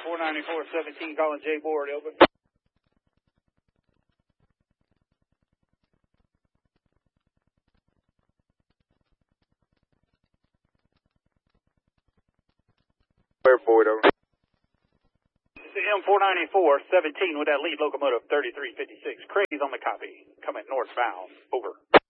494-17 calling J Board, over. Clear forward, over. M494-17 with that lead locomotive 3356. Craig's on the copy. Coming northbound, over.